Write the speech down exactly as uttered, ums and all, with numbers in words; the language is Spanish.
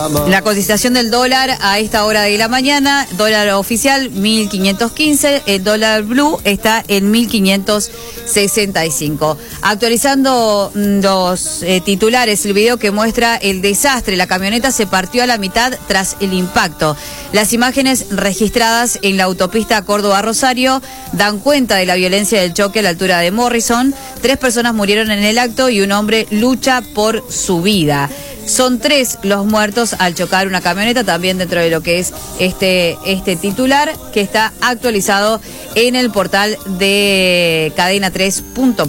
La cotización del dólar a esta hora de la mañana, dólar oficial mil quinientos quince, el dólar blue está en mil quinientos sesenta y cinco. Actualizando los eh, titulares, el video que muestra el desastre, la camioneta se partió a la mitad tras el impacto. Las imágenes registradas en la autopista Córdoba-Rosario dan cuenta de la violencia del choque a la altura de Morrison. Tres personas murieron en el acto y un hombre lucha por su vida. Son tres los muertos al chocar una camioneta, también dentro de lo que es este, este titular que está actualizado en el portal de cadena tres punto com.